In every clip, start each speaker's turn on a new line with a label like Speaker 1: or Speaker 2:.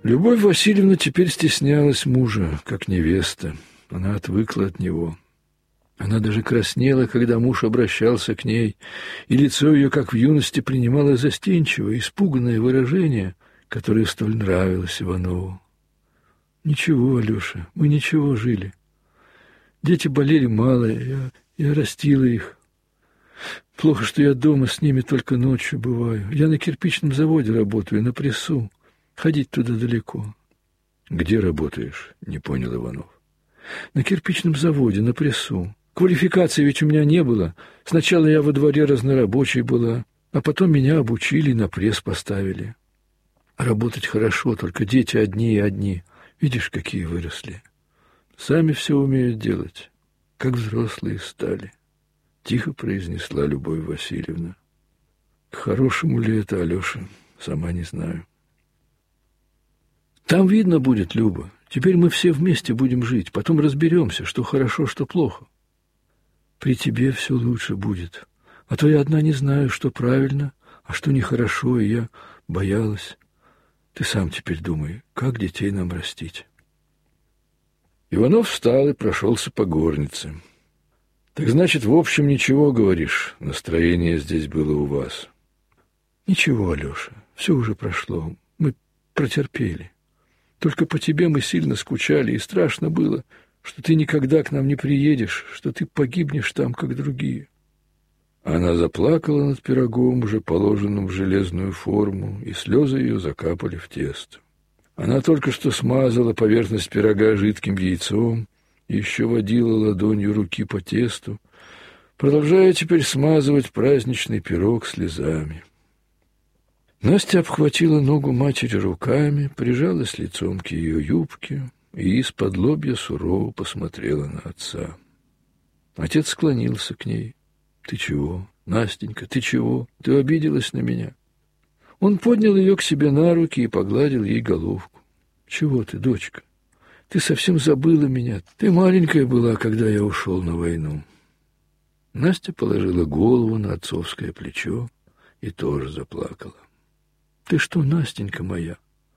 Speaker 1: Любовь Васильевна теперь стеснялась мужа, как невеста. Она отвыкла от него. Она даже краснела, когда муж обращался к ней, и лицо ее, как в юности, принимало застенчивое, испуганное выражение, которое столь нравилось Иванову. «Ничего, Алеша, мы ничего жили. Дети болели мало, я растила их. Плохо, что я дома с ними только ночью бываю. Я на кирпичном заводе работаю, на прессу. Ходить туда далеко».
Speaker 2: «Где работаешь?» — не понял Иванов.
Speaker 1: «На кирпичном заводе, на прессу. Квалификации ведь у меня не было. Сначала я во дворе разнорабочей была, а потом меня обучили и на пресс поставили. Работать хорошо, только дети одни и одни. Видишь, какие выросли. Сами все умеют делать, как взрослые стали», — тихо произнесла Любовь Васильевна. «К хорошему ли это, Алеша, сама не знаю». «Там видно будет, Люба. Теперь мы все вместе будем жить, потом разберемся, что хорошо, что плохо. При тебе все лучше будет, а то я одна не знаю, что правильно, а что нехорошо, и я боялась. Ты сам теперь думай, как детей нам растить».
Speaker 2: Иванов встал и прошелся по горнице. «Так значит, в общем, ничего, говоришь, настроение здесь было у вас?»
Speaker 1: «Ничего, Алеша, все уже прошло, мы протерпели. Только по тебе мы сильно скучали, и страшно было, что ты никогда к нам не приедешь, что ты погибнешь там, как другие».
Speaker 2: Она заплакала над пирогом, уже положенным в железную форму, и слезы ее закапали в тесто. Она только что смазала поверхность пирога жидким яйцом и еще водила ладонью руки по тесту, продолжая теперь смазывать праздничный пирог слезами. Настя обхватила ногу матери руками, прижалась лицом к ее юбке и из-под лобья сурово посмотрела на отца. Отец склонился к ней. «Ты чего, Настенька, ты чего? Ты обиделась на меня?» Он поднял ее к себе на руки и погладил ей головку. «Чего ты, дочка? Ты совсем забыла меня. Ты маленькая была, когда я ушел на войну». Настя положила голову на отцовское плечо и тоже заплакала. «Ты что, Настенька моя?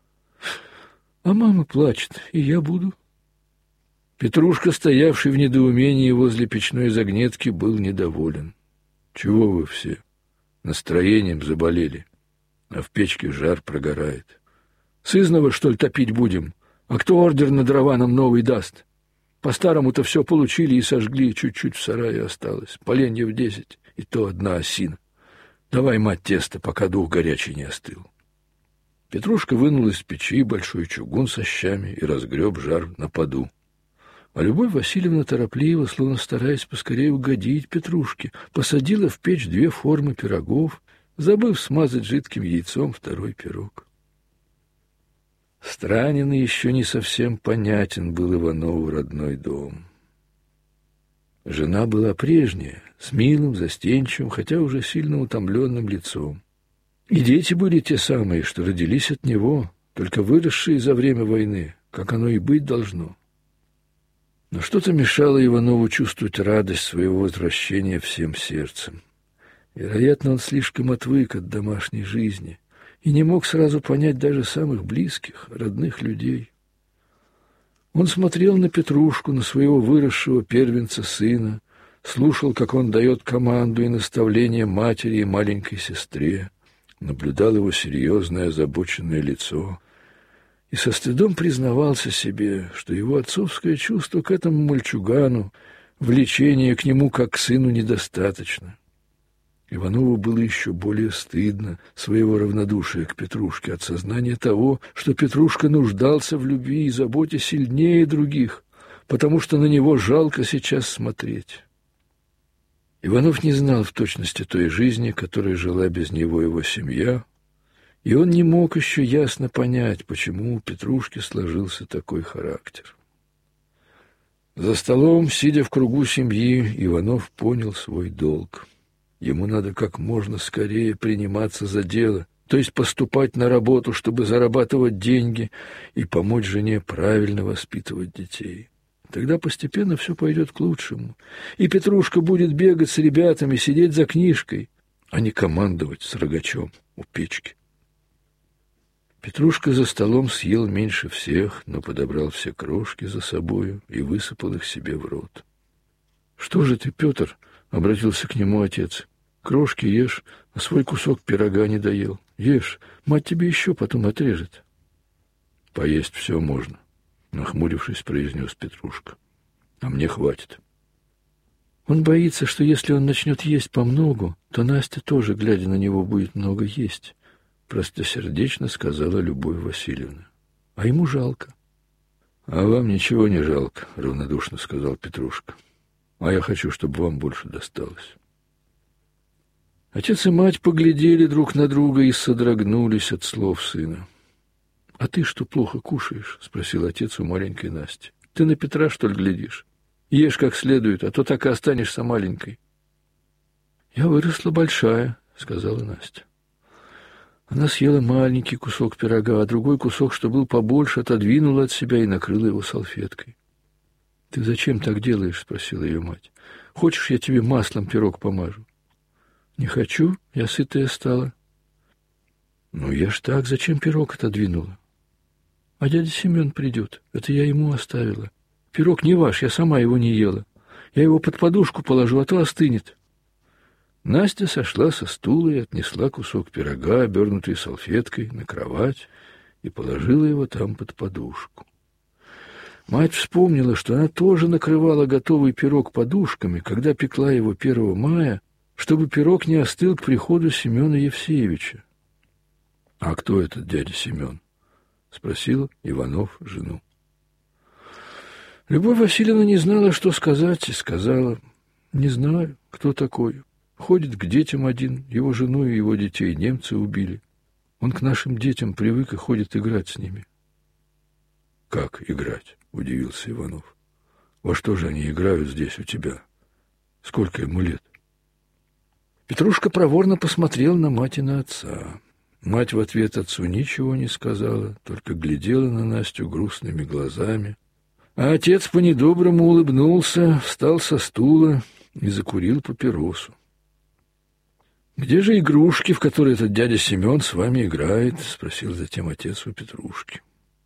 Speaker 2: А мама плачет, и я буду». Петрушка, стоявший в недоумении возле печной загнетки, был недоволен. «Чего вы все? Настроением заболели, а в печке жар прогорает. Сызнова, что ли, топить будем? А кто ордер на дрова нам новый даст? По-старому-то все получили и сожгли, чуть-чуть в сарае осталось. Поленьев 10, и то одна осина. Давай, мать, тесто, пока дух горячий не остыл». Петрушка вынул из печи большой чугун со щами и разгреб жар на поду. А Любовь Васильевна торопливо, словно стараясь поскорее угодить Петрушке, посадила в печь 2 формы пирогов, забыв смазать жидким яйцом второй пирог. Странен и еще не совсем понятен был Иванову родной дом. Жена была прежняя, с милым, застенчивым, хотя уже сильно утомленным лицом. И дети были те самые, что родились от него, только выросшие за время войны, как оно и быть должно. Но что-то мешало Иванову чувствовать радость своего возвращения всем сердцем. Вероятно, он слишком отвык от домашней жизни и не мог сразу понять даже самых близких, родных людей. Он смотрел на Петрушку, на своего выросшего первенца сына, слушал, как он дает команду и наставления матери и маленькой сестре, наблюдал его серьезное озабоченное лицо и со стыдом признавался себе, что его отцовское чувство к этому мальчугану, влечение к нему как к сыну недостаточно. Иванову было еще более стыдно своего равнодушия к Петрушке от сознания того, что Петрушка нуждался в любви и заботе сильнее других, потому что на него жалко сейчас смотреть. Иванов не знал в точности той жизни, которой жила без него его семья, и он не мог еще ясно понять, почему у Петрушки сложился такой характер. За столом, сидя в кругу семьи, Иванов понял свой долг. Ему надо как можно скорее приниматься за дело, то есть поступать на работу, чтобы зарабатывать деньги и помочь жене правильно воспитывать детей. Тогда постепенно все пойдет к лучшему, и Петрушка будет бегать с ребятами, сидеть за книжкой, а не командовать с рогачом у печки.
Speaker 1: Петрушка за столом съел меньше всех, но подобрал все крошки за собою и высыпал их себе в рот. — Что же ты, Петр? — обратился к нему отец. — Крошки ешь, а свой кусок пирога не доел. Ешь, мать тебе еще потом отрежет. — Поесть все можно, — нахмурившись, произнес Петрушка. — А мне хватит. Он боится, что если он начнет есть помногу, то Настя тоже, глядя на него, будет много есть, — простосердечно сказала Любовь Васильевна. — А ему жалко. — А вам ничего не жалко, — равнодушно сказал Петрушка. — А я хочу, чтобы вам больше досталось. Отец и мать поглядели друг на друга и содрогнулись от слов сына. — А ты что, плохо кушаешь? — спросил отец у маленькой Насти. — Ты на Петра, что ли, глядишь? Ешь как следует, а то так и останешься маленькой. — Я выросла большая, — сказала Настя. Она съела маленький кусок пирога, а другой кусок, что был побольше, отодвинула от себя и накрыла его салфеткой. — Ты зачем так делаешь? — спросила ее мать. — Хочешь, я тебе маслом пирог помажу? — Не хочу, я сытая стала. — Ну, ешь так, зачем пирог отодвинула? — А дядя Семен придет, это я ему оставила. Пирог не ваш, я сама его не ела. Я его под подушку положу, а то остынет. Настя сошла со стула и отнесла кусок пирога, обернутый салфеткой, на кровать и положила его там под подушку. Мать вспомнила, что она тоже накрывала готовый пирог подушками, когда пекла его 1 мая, чтобы пирог не остыл к приходу Семена Евсеевича. — А кто этот дядя Семен? — спросил Иванов жену. Любовь Васильевна не знала, что сказать, и сказала: — Не знаю, кто такой. Ходит к детям один, его жену и его детей немцы убили. Он к нашим детям привык и ходит играть с ними. — Как играть? — удивился Иванов. — Во что же они играют здесь у тебя? Сколько ему лет? Петрушка проворно посмотрел на мать и на отца. Мать в ответ отцу ничего не сказала, только глядела на Настю грустными глазами. А отец по-недоброму улыбнулся, встал со стула и закурил папиросу. — Где же игрушки, в которые этот дядя Семен с вами играет? — спросил затем отец у Петрушки.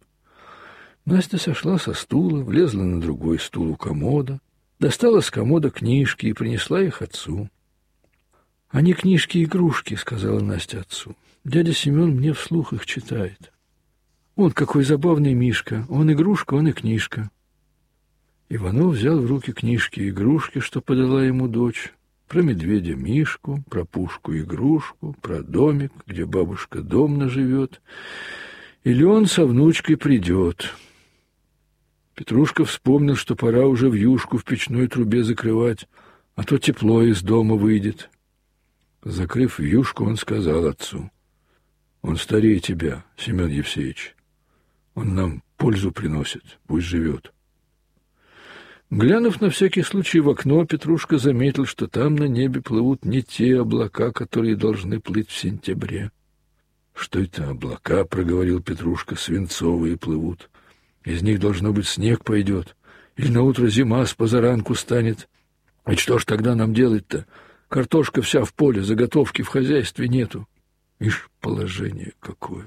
Speaker 1: Настя сошла со стула, влезла на другой стул у комода, достала с комода книжки и принесла их отцу. — Они книжки-игрушки, — сказала Настя отцу. — Дядя Семен мне вслух их читает. Он какой забавный Мишка, он игрушка, он и книжка. Иванов взял в руки книжки-игрушки, что подала ему дочь, про медведя Мишку, про пушку-игрушку, про домик, где бабушка домна живет, или он со внучкой придет. Петрушка вспомнил, что пора уже вьюшку в печной трубе закрывать, а то тепло из дома выйдет. Закрыв вьюшку, он сказал отцу: — Он старее тебя, Семен Евсеевич. Он нам пользу приносит, пусть живет. Глянув на всякий случай в окно, Петрушка заметил, что там на небе плывут не те облака, которые должны плыть в сентябре. — Что это облака, — проговорил Петрушка, — свинцовые плывут. Из них, должно быть, снег пойдет. Или наутро зима с позаранку станет. Ведь что ж тогда нам делать-то? Картошка вся в поле, заготовки в хозяйстве нету. Ишь, положение какое!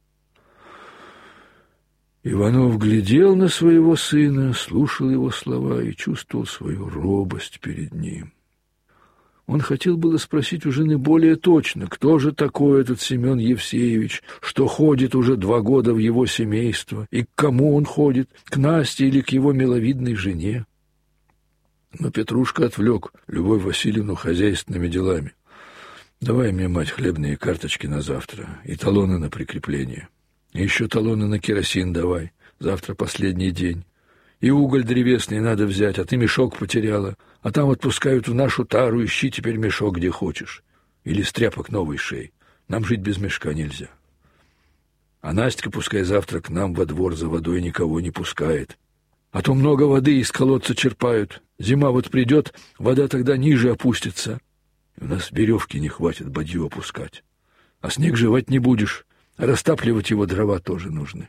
Speaker 1: Иванов глядел на своего сына, слушал его слова и чувствовал свою робость перед ним. Он хотел было спросить у жены более точно, кто же такой этот Семен Евсеевич, что ходит уже 2 года в его семейство, и к кому он ходит, к Насте или к его миловидной жене. Но Петрушка отвлек Любовь Васильевну хозяйственными делами. — Давай мне, мать, хлебные карточки на завтра и талоны на прикрепление. И еще талоны на керосин давай, завтра последний день. И уголь древесный надо взять, а ты мешок потеряла. А там отпускают в нашу тару, ищи теперь мешок где хочешь. Или с тряпок новый шей. Нам жить без мешка нельзя. А Настя пускай завтра к нам во двор за водой никого не пускает. А то много воды из колодца черпают. Зима вот придет, вода тогда ниже опустится. И у нас веревки не хватит бадью опускать. А снег жевать не будешь. Растапливать его дрова тоже нужны.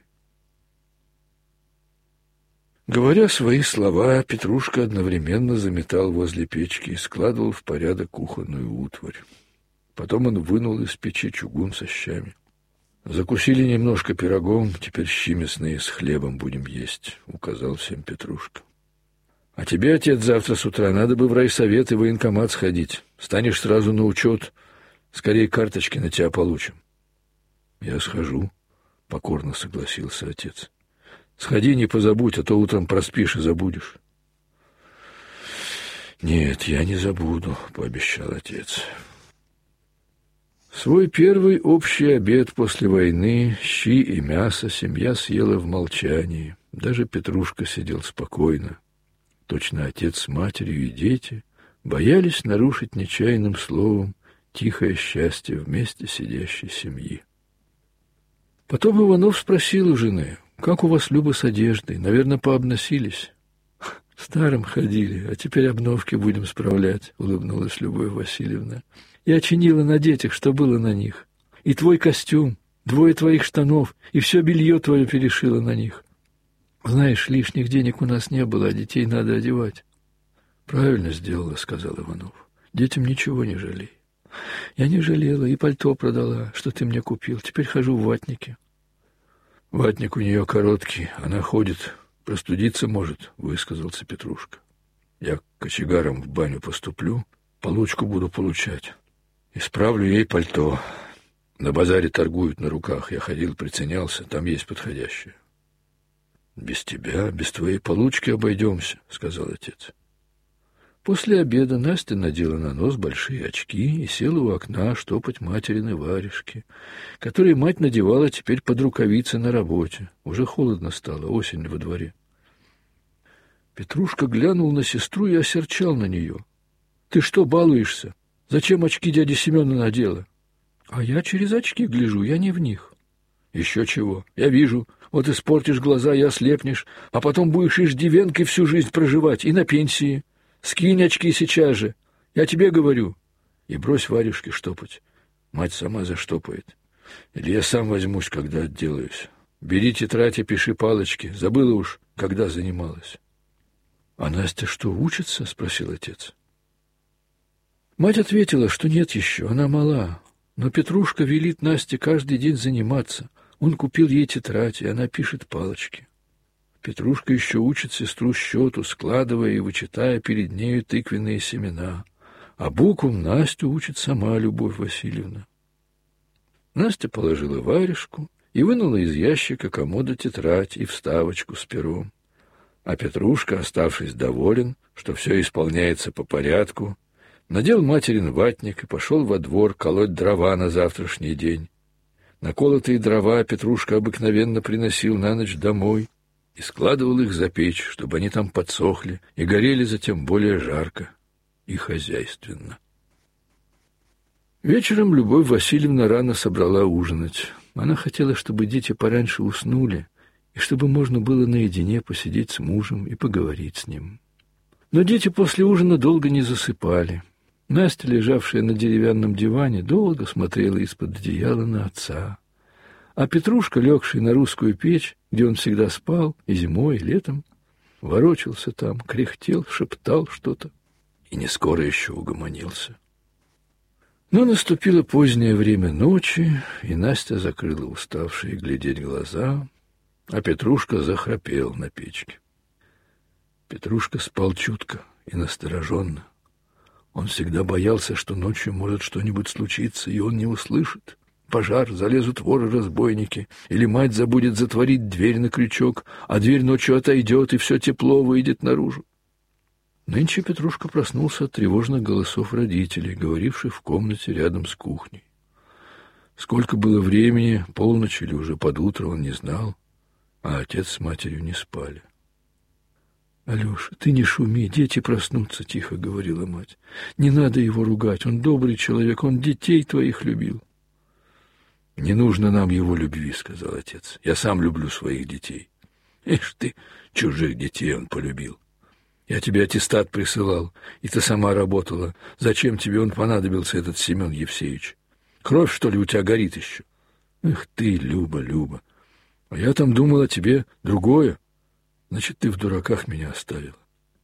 Speaker 1: Говоря свои слова, Петрушка одновременно заметал возле печки и складывал в порядок кухонную утварь. Потом он вынул из печи чугун со щами.
Speaker 2: Закусили немножко пирогом, теперь щи мясные с хлебом будем есть, указал всем Петрушка. А тебе, отец, завтра с утра надо бы в райсовет и военкомат сходить. Станешь сразу на учет, скорее карточки на тебя получим. Я схожу, покорно согласился отец. Сходи, не позабудь, а то утром проспишь и забудешь. Нет, я не забуду, пообещал отец. Свой первый общий обед после войны, щи и мясо, семья съела в молчании. Даже Петрушка сидел спокойно. Точно отец с матерью и дети боялись нарушить нечаянным словом тихое счастье вместе сидящей семьи. Потом Иванов спросил у жены: «Как у вас, Люба, с одеждой? Наверное, пообносились?» «Старым ходили, а теперь обновки будем справлять», — улыбнулась Любовь Васильевна. «Я чинила на детях, что было на них. И твой костюм, 2 твоих штанов, и все белье твое перешила на них. Знаешь, лишних денег у нас не было, а детей надо одевать». «Правильно сделала», — сказал Иванов. «Детям ничего не жалей». «Я не жалела, и пальто продала, что ты мне купил. Теперь хожу в ватнике». «Ватник у нее короткий, она ходит, простудиться может», — высказался Петрушка. «Я кочегаром в баню поступлю, получку буду получать. Исправлю ей пальто. На базаре торгуют на руках, я ходил, приценялся, там есть подходящее». «Без тебя, без твоей получки обойдемся», — сказал отец. После обеда Настя надела на нос большие очки и села у окна штопать материны варежки, которые мать надевала теперь под рукавицы на работе. Уже холодно стало, осень во дворе. Петрушка глянул на сестру и осерчал на нее. «Ты что, балуешься? Зачем очки дяди Семена надела?» «А я через очки гляжу, я не в них». «Еще чего, я вижу. Вот испортишь глаза и ослепнешь, а потом будешь иждивенкой всю жизнь проживать и на пенсии. Скинь очки сейчас же, я тебе говорю. И брось варежки штопать. Мать сама заштопает. Или я сам возьмусь, когда отделаюсь. Бери тетрадь и пиши палочки. Забыла уж, когда занималась». «А Настя что, учится?» — спросил отец. Мать ответила, что нет еще, она мала. Но Петрушка велит Насте каждый день заниматься. Он купил ей тетрадь, и она пишет палочки. Петрушка еще учит сестру счету, складывая и вычитая перед нею тыквенные семена. А буквам Настю учит сама Любовь Васильевна. Настя положила варежку и вынула из ящика комода тетрадь и вставочку с пером. А Петрушка, оставшись доволен, что все исполняется по порядку, надел материн ватник и пошел во двор колоть дрова на завтрашний день. Наколотые дрова Петрушка обыкновенно приносил на ночь домой и складывал их за печь, чтобы они там подсохли и горели затем более жарко и хозяйственно. Вечером Любовь Васильевна рано собрала ужинать. Она хотела, чтобы дети пораньше уснули, и чтобы можно было наедине посидеть с мужем и поговорить с ним. Но дети после ужина долго не засыпали. Настя, лежавшая на деревянном диване, долго смотрела из-под одеяла на отца. А Петрушка, легший на русскую печь, где он всегда спал, и зимой, и летом, ворочался там, кряхтел, шептал что-то и не скоро еще угомонился. Но наступило позднее время ночи, и Настя закрыла уставшие глядеть глаза, а Петрушка захрапел на печке. Петрушка спал чутко и настороженно. Он всегда боялся, что ночью может что-нибудь случиться, и он не услышит. Пожар, залезут воры-разбойники, или мать забудет затворить дверь на крючок, а дверь ночью отойдет, и все тепло выйдет наружу. Нынче Петрушка проснулся от тревожных голосов родителей, говоривших в комнате рядом с кухней. Сколько было времени, полночь или уже под утро, он не знал, а отец с матерью не спали. «Алеша, ты не шуми, дети проснутся», — тихо говорила мать. «Не надо его ругать, он добрый человек, он детей твоих любил». «Не нужно нам его любви», — сказал отец. «Я сам люблю своих детей». «Ишь ты, чужих детей он полюбил. Я тебе аттестат присылал, и ты сама работала. Зачем тебе он понадобился, этот Семен Евсеевич? Кровь, что ли, у тебя горит еще?» «Эх ты, Люба, Люба, а я там думал о тебе другое. Значит, ты в дураках меня оставила».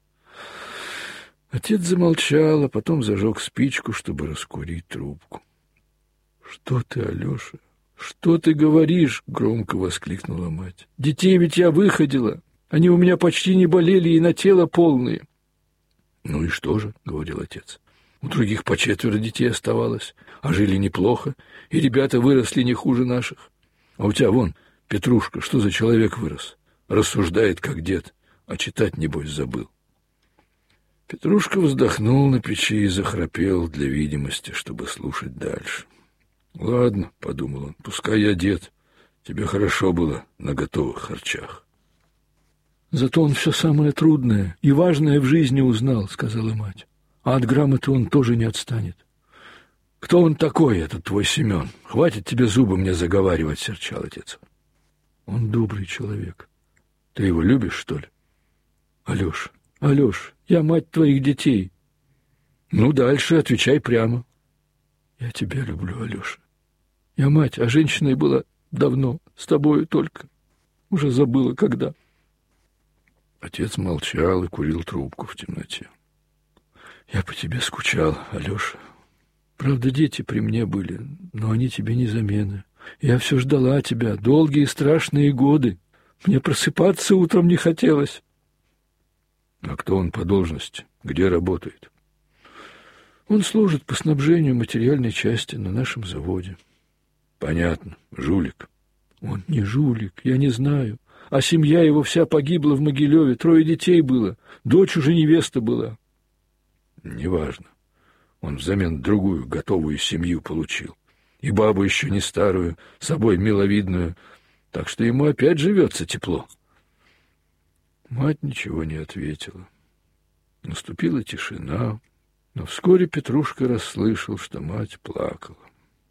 Speaker 2: Отец замолчал, а потом зажег спичку, чтобы раскурить трубку. «Что ты, Алеша?
Speaker 1: «Что ты говоришь?» — громко воскликнула мать. «Детей ведь я выходила. Они у меня почти не болели и на тело полные». «Ну и что же?» — говорил отец. «У других по 4 детей оставалось, а жили неплохо, и ребята выросли не хуже наших. А у тебя вон, Петрушка, что за человек вырос? Рассуждает, как дед, а читать, небось, забыл». Петрушка вздохнул на печи и захрапел для видимости, чтобы слушать дальше. «Ладно», — подумал он, — «пускай я дед. Тебе хорошо было на готовых харчах». «Зато он все самое трудное и важное в жизни узнал», — сказала мать. «А от грамоты он тоже не отстанет». «Кто он такой, этот твой Семен? Хватит тебе зубы мне заговаривать», — серчал отец. «Он добрый человек. Ты его любишь, что ли?» Алёш, я мать твоих детей». «Ну, дальше отвечай прямо». «Я тебя люблю, Алёша. Я мать, а женщиной была давно, с тобою только. Уже забыла, когда». Отец молчал и курил трубку в темноте. «Я по тебе скучал, Алёша. Правда, дети при мне были, но они тебе не замена. Я все ждала тебя, долгие страшные годы. Мне просыпаться утром не хотелось». «А кто он по должности? Где работает?» «Он служит по снабжению материальной части на нашем заводе». «Понятно. Жулик». «Он не жулик, я не знаю. А семья его вся погибла в Могилеве, 3 детей было. Дочь уже невеста была». «Неважно. Он взамен другую готовую семью получил. И бабу еще не старую, собой миловидную. Так что ему опять живется тепло». Мать ничего не ответила. Наступила тишина, но вскоре Петрушка расслышал, что мать плакала.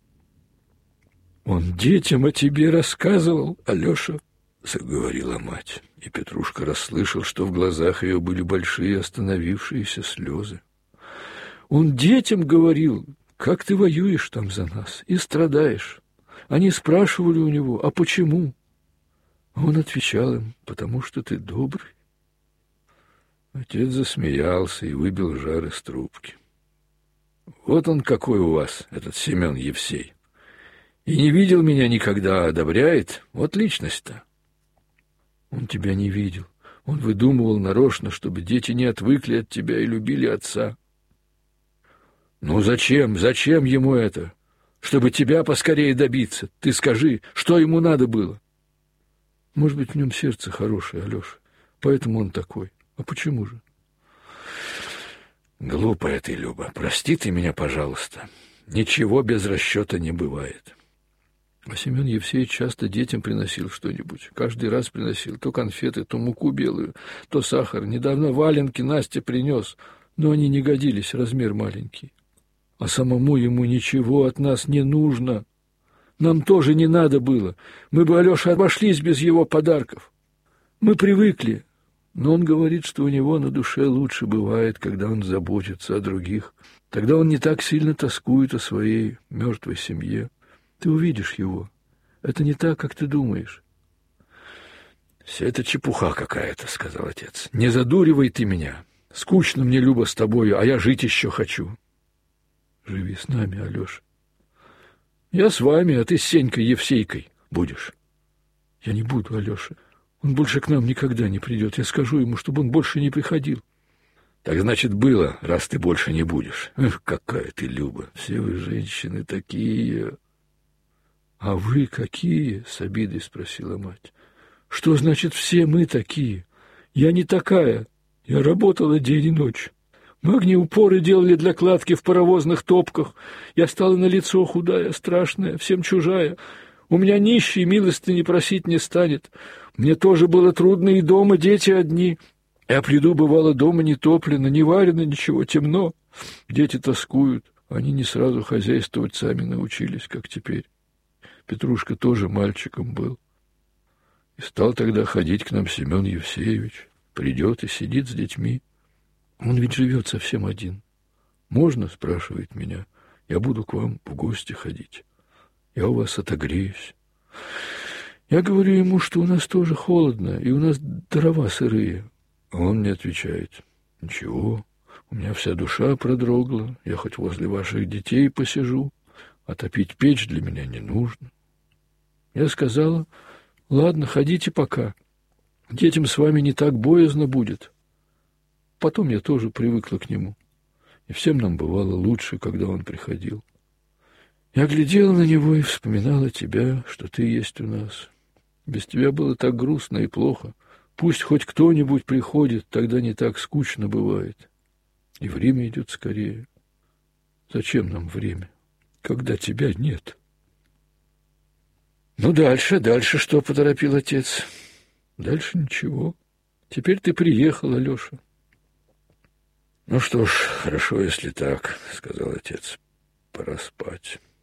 Speaker 1: «Он детям о тебе рассказывал, Алёша», — заговорила мать, и Петрушка расслышал, что в глазах ее были большие остановившиеся слезы. «Он детям говорил, как ты воюешь там за нас и страдаешь. Они спрашивали у него, а почему? А он отвечал им, потому что ты добрый». Отец засмеялся и выбил жар из трубки. «Вот он какой у вас, этот Семен Евсей. И не видел меня никогда, а одобряет. Вот личность-то». «Он тебя не видел. Он выдумывал нарочно, чтобы дети не отвыкли от тебя и любили отца». «Ну зачем ему это? Чтобы тебя поскорее добиться. Ты скажи, что ему надо было?» «Может быть, в нем сердце хорошее, Алёша, поэтому он такой. А почему же?» «Глупая ты, Люба. Прости ты меня, пожалуйста. Ничего без расчета не бывает». А Семен Евсеевич часто детям приносил что-нибудь. Каждый раз приносил то конфеты, то муку белую, то сахар. Недавно валенки Настя принес, но они не годились, размер маленький. А самому ему ничего от нас не нужно. Нам тоже не надо было. Мы бы, Алёша, обошлись без его подарков. Мы привыкли. Но он говорит, что у него на душе лучше бывает, когда он заботится о других. Тогда он не так сильно тоскует о своей мертвой семье. Ты увидишь его. Это не так, как ты думаешь». «Все это чепуха какая-то», — сказал отец. «Не задуривай ты меня. Скучно мне, Люба, с тобою, а я жить еще хочу». «Живи с нами, Алёша». «Я с вами, а ты с Сенькой Евсейкой будешь». «Я не буду, Алёша. Он больше к нам никогда не придет. Я скажу ему, чтобы он больше не приходил». «Так значит, было, раз ты больше не будешь. Эх, какая ты, Люба. Все вы, женщины, такие...» «А вы какие?» — с обидой спросила мать. «Что значит все мы такие? Я не такая. Я работала день и ночь. Мы огнеупоры делали для кладки в паровозных топках. Я стала на лицо худая, страшная, всем чужая. У меня нищий милостыни просить не станет. Мне тоже было трудно и дома, дети одни. Я приду, бывало, дома не топлено, не варено ничего, темно. Дети тоскуют. Они не сразу хозяйствовать сами научились, как теперь. Петрушка тоже мальчиком был. И стал тогда ходить к нам Семен Евсеевич. Придет и сидит с детьми. Он ведь живет совсем один. «Можно?» — спрашивает меня. «Я буду к вам в гости ходить. Я у вас отогреюсь». Я говорю ему, что у нас тоже холодно, и у нас дрова сырые. А он мне отвечает: «Ничего, у меня вся душа продрогла. Я хоть возле ваших детей посижу, а топить печь для меня не нужно». Я сказала: ладно, ходите пока. Детям с вами не так боязно будет. Потом я тоже привыкла к нему. И всем нам бывало лучше, когда он приходил. Я глядела на него и вспоминала тебя, что ты есть у нас. Без тебя было так грустно и плохо. Пусть хоть кто-нибудь приходит, тогда не так скучно бывает. И время идет скорее. Зачем нам время, когда тебя нет? Ну, дальше что, поторопил отец? Дальше ничего. Теперь ты приехал, Алеша. Ну что ж, хорошо, если так, сказал отец. Пора спать.